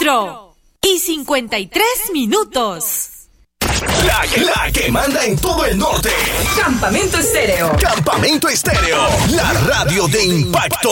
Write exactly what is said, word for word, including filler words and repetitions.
cuatro y cincuenta y tres minutos. La, la que manda en todo el norte. Campamento Estéreo. Campamento Estéreo. La radio de impacto.